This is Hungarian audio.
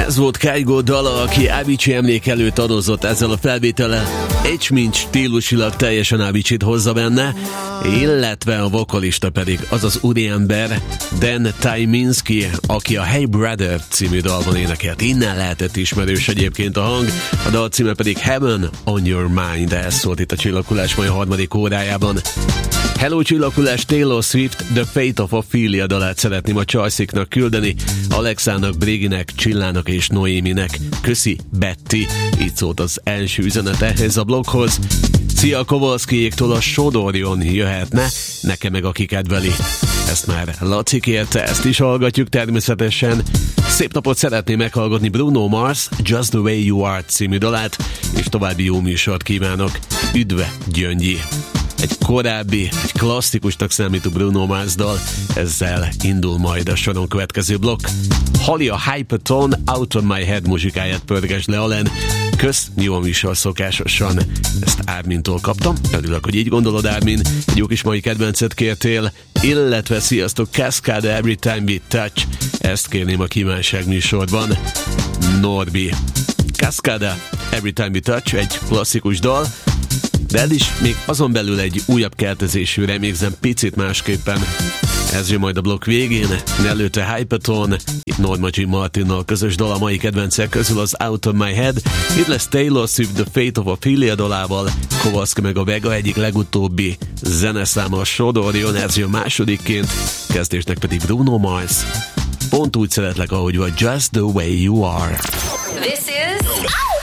Ez volt Kygo dala, aki Avicii emlék előtt adózott ezzel a felvétellel. Egy mint stílusilag teljesen Avicii-t hozza benne, illetve a vokalista pedig az az úriember Dan Tyminski, aki a Hey Brother című dalban énekelt. Innen lehetett ismerős egyébként a hang, a dal címe pedig Heaven on Your Mind. Ez szólt itt a Csillaghullás mai harmadik órájában. Hello Csillaghullás, Taylor Swift, The Fate of Ophelia dalát szeretném a Csajsziknak küldeni, Alexának, Briginek, Csillának és Noéminek. Köszi, Betty. Így szólt az első üzenet ehhez a bloghoz. Szia, Kovalszkijéktól a Sodorjon jöhetne, nekem meg aki kedveli. Ezt már Laci kérte, ezt is hallgatjuk természetesen. Szép napot, szeretném meghallgatni Bruno Mars, Just the Way You Are című dalát, és további jó műsort kívánok. Üdve, Gyöngyi! Egy korábbi, egy klasszikusnak számító Bruno Mars dal, ezzel indul majd a soron következő blokk. Halli a Hypertone, Out on My Head muzsikáját pörgesd le, Alen. Kösz, jó a műsor szokásosan. Ezt Ármintól kaptam, örülök, hogy így gondolod, Ármin. Egy jó kis mai kedvencet kértél, illetve sziasztok, Cascade Every Time We Touch. Ezt kérném a kívánság műsorban. Norbi. Cascade Every Time We Touch, egy klasszikus dal, de ez is még azon belül egy újabb keltezésű remixen, picit másképpen. Ez jön majd a blokk végén, előtte Hypertone, itt Norma Jean Martinnal közös dal a mai kedvencek közül az Out of My Head. Itt lesz Taylor Swift The Fate of Ophelia dalával, Kovalszki meg a Vega egyik legutóbbi zeneszáma a Sodorjon, ez jön másodikként, kezdésnek pedig Bruno Mars. Pont úgy szeretlek, ahogy vagy, Just the Way You Are.